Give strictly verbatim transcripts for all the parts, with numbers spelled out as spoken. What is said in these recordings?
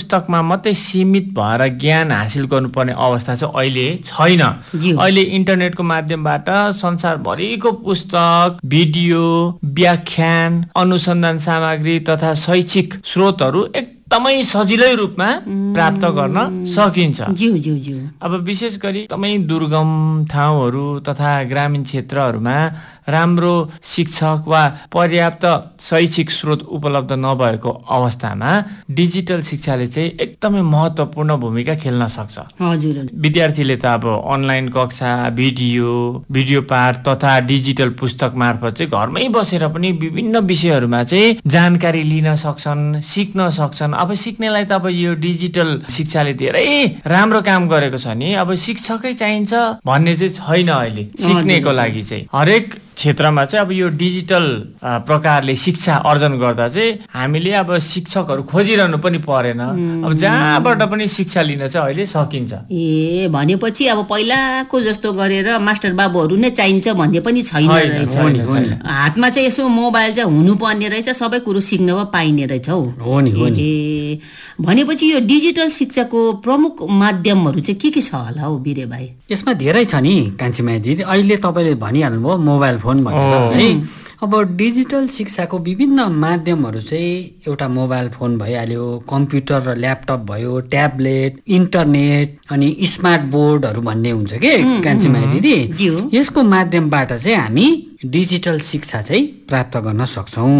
पुस्तकमा मात्रै सीमित भएर ज्ञान हासिल गर्नुपर्ने अवस्था चाहिँ अहिले छैन। अहिले इन्टरनेटको माध्यमबाट संसारभरिको पुस्तक, भिडियो, व्याख्यान, अनुसन्धान सामग्री तथा शैक्षिक स्रोतहरू एकदमै सजिलै रूपमा प्राप्त गर्न सकिन्छ। ज्यू ज्यू ज्यू अब विशेष गरी एकदमै दुर्गम ठाउँहरू तथा ग्रामीण क्षेत्रहरूमा राम्रो शिक्षक वा पर्याप्त शैक्षिक स्रोत उपलब्ध नभएको अवस्थामा डिजिटल शिक्षाले चाहिँ एकदमै महत्त्वपूर्ण भूमिका खेल्न सक्छ। हजुर, विद्यार्थीले त अब अनलाइन कक्षा, भिडियो भिडियो पाठ तथा डिजिटल पुस्तक मार्फत चाहिँ घरमै बसेर पनि विभिन्न विषयहरूमा चाहिँ जानकारी लिन सक्छन्, सिक्न सक्छन्। अब सिक्नेलाई त अब यो डिजिटल शिक्षाले धेरै राम्रो काम गरेको छ नि। अब शिक्षकै चाहिन्छ भन्ने चाहिँ छैन अहिले सिक्नेको लागि चाहिँ। हरेक क्षेत्रमा चाहिँ अब यो डिजिटल प्रकारले शिक्षा अर्जन गर्दा चाहिँ हामीले अब शिक्षकहरू खोजिरहनु पनि परेन। अब जहाँबाट पनि शिक्षा लिन चाहिँ अहिले सकिन्छ। ए भनेपछि अब पहिलाको जस्तो गरेर मास्टर बाबुहरू नै चाहिन्छ भन्ने पनि छैन रहेछ। हातमा चाहिँ यसो मोबाइल चाहिँ हुनुपर्ने रहेछ, सबै कुरो सिक्न पाइने रहेछ हौ। हो नि हो नि। ए भनेपछि यो डिजिटल शिक्षाको प्रमुख माध्यमहरू चाहिँ के के छ होला हौ बिरे भाइ? यसमा धेरै छ नि कान्छीमाया दिदी। अहिले तपाईँले भनिहाल्नुभयो मोबाइल फोन भनेर है। अब डिजिटल शिक्षाको विभिन्न माध्यमहरू चाहिँ एउटा मोबाइल फोन भइहाल्यो, कम्प्युटर र ल्यापटप भयो, ट्याब्लेट, इन्टरनेट अनि स्मार्ट बोर्डहरू भन्ने हुन्छ के कान्छीमाया दिदी। यसको माध्यमबाट चाहिँ हामी डिजिटल शिक्षा चाहिँ प्राप्त गर्न सक्छौँ।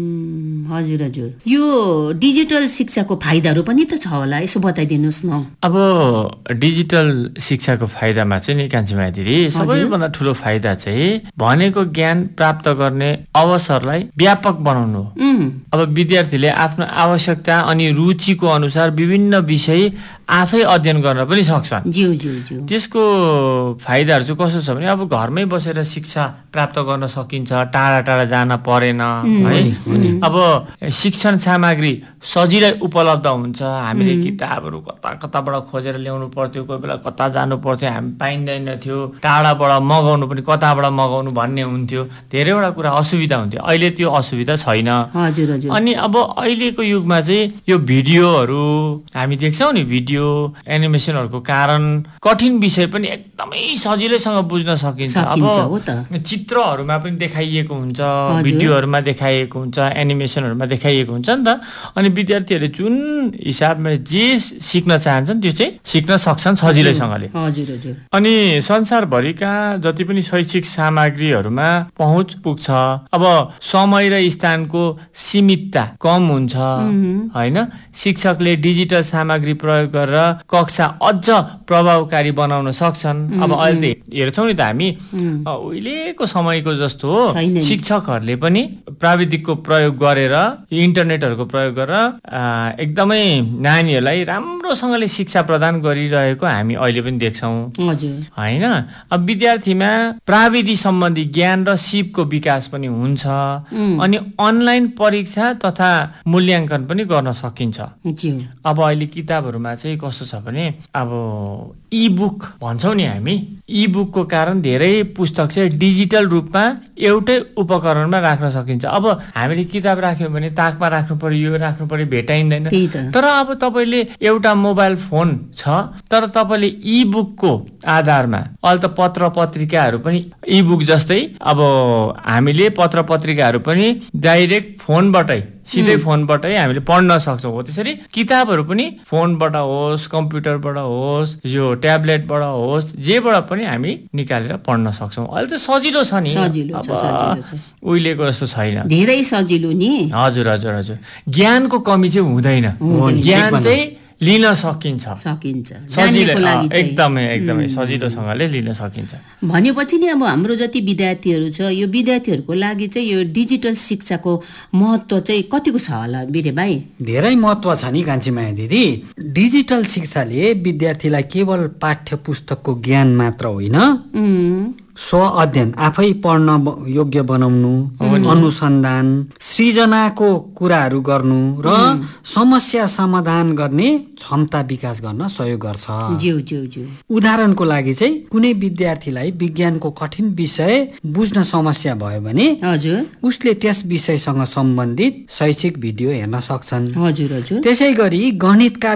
हजुर हजुर। यो डिजिटल शिक्षाको फाइदाहरू पनि त छ होला, यसो बताइदिनुहोस् न। अब डिजिटल शिक्षाको फाइदामा चाहिँ नि कान्छीमाया दिदी सबैभन्दा ठुलो फाइदा चाहिँ भनेको ज्ञान प्राप्त गर्ने अवसरलाई व्यापक बनाउनु। अब विद्यार्थीले आफ्नो आवश्यकता अनि रुचिको अनुसार विभिन्न विषय आफै अध्ययन गर्न पनि सक्छन्। ज्यू ज्यू ज्यू। त्यसको फाइदाहरू चाहिँ कस्तो छ भने अब घरमै बसेर शिक्षा प्राप्त गर्न सकिन्छ, टाढा टाढा जान परेन है। अब शिक्षण सामग्री सजिलै उपलब्ध हुन्छ। हामीले किताबहरू कता कताबाट खोजेर ल्याउनु पर्थ्यो, कोही बेला कता जानु पर्थ्यो, हामी पाइँदैन थियो, टाढाबाट मगाउनु पनि कताबाट मगाउनु भन्ने हुन्थ्यो, धेरैवटा कुरा असुविधा हुन्थ्यो। अहिले त्यो असुविधा छैन। हजुर हजुर। अनि अब अहिलेको युगमा चाहिँ यो भिडियोहरू हामी देख्छौँ नि, भिडियो एनिमेसनहरूको कारण कठिन विषय पनि एकदमै सजिलैसँग बुझ्न सकिन्छ। अब चित्रहरूमा पनि देखाइएको हुन्छ, भिडियोहरूमा देखाइएको हुन्छ, एनिमेसनहरूमा देखाइएको हुन्छ नि त। अनि विद्यार्थीहरूले जुन हिसाबमा जे सिक्न चाहन्छन् त्यो चाहिँ सिक्न सक्छन् सजिलैसँगले। हजुर हजुर। अनि संसारभरिका जति पनि शैक्षिक सामग्रीहरूमा पहुँच पुग्छ। अब समय र स्थानको सीमितता कम हुन्छ होइन। शिक्षकले डिजिटल सामग्री प्रयोग गरेर कक्षा अझ प्रभावकारी बनाउन सक्छन्। अब अहिले त हेर्छौँ नि त हामी उहिलेको समयको जस्तो हो, शिक्षकहरूले पनि प्राविधिकको प्रयोग गरेर, इन्टरनेटहरूको प्रयोग गरेर एकदमै नानीहरूलाई राम्रोसँगले शिक्षा प्रदान गरिरहेको हामी अहिले पनि देख्छौँ होइन। अब विद्यार्थीमा प्राविधि सम्बन्धी ज्ञान र सिपको विकास पनि हुन्छ। अनि अनलाइन परीक्षा तथा मूल्याङ्कन पनि गर्न सकिन्छ। अब अहिले किताबहरूमा चाहिँ कस्तो छ भने अब इ बुक भन्छौँ नि हामी, इ बुकको कारण धेरै पुस्तक चाहिँ डिजिटल रूपमा एउटै उपकरणमा राख्न सकिन्छ। अब हामीले किताब राख्यौँ भने ताकमा राख्नु पर्यो, यो राख्नु पर्यो, भेटाइँदैन। तर अब तपाईँले एउटा मोबाइल फोन छ, तर तपाईँले इ बुकको आधारमा अहिले त पत्र पत्रिकाहरू पनि इ बुक जस्तै अब हामीले पत्र पत्रिकाहरू पनि डाइरेक्ट फोनबाटै सिधै फोनबाटै हामीले पढ्न सक्छौँ। हो त्यसरी किताबहरू पनि फोनबाट होस्, कम्प्युटरबाट होस्, यो ट्याब्लेटबाट होस्, जेबाट पनि हामी निकालेर पढ्न सक्छौँ। अहिले त सजिलो छ नि, उहिलेको जस्तो छैन, धेरै सजिलो नि। हजुर हजुर हजुर। ज्ञानको कमी चाहिँ हुँदैन, ज्ञान चाहिँ लिन सकिन्छ सकिन्छ एकदमै एकदमै सजिलोसँगले लिन सकिन्छ। भनेपछि नि अब हाम्रो जति विद्यार्थीहरू छ, यो विद्यार्थीहरूको लागि चाहिँ यो डिजिटल शिक्षाको महत्त्व चाहिँ कतिको छ होला बिरे भाइ? धेरै महत्त्व छ नि कान्छीमाया दिदी। डिजिटल शिक्षाले विद्यार्थीलाई केवल पाठ्य पुस्तकको ज्ञान मात्र होइन, स्व अध्ययन, आफै पढ्न योग्य बनाउनु, अनुसन्धान, सृजनाको कुराहरू गर्नु र समस्या समाधान गर्ने क्षमता विकास गर्न सहयोग गर्छ। ज्यू ज्यू ज्यू। उदाहरणको लागि चाहिँ कुनै विद्यार्थीलाई विज्ञानको कठिन विषय बुझ्न समस्या भयो भने हजुर उसले त्यस विषयसँग सम्बन्धित शैक्षिक भिडियो हेर्न सक्छन्। हजुर हजुर। त्यसै गरी गणितका